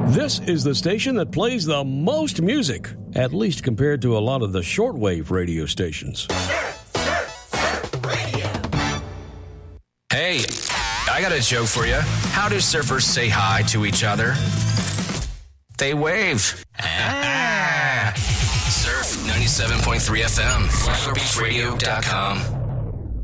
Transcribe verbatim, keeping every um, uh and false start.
This is the station that plays the most music, at least compared to a lot of the shortwave radio stations. Surf, surf, surf radio. Hey, I got a joke for you. How do surfers say hi to each other? They wave. Ah. Surf ninety-seven point three F M, flagler beach radio dot com.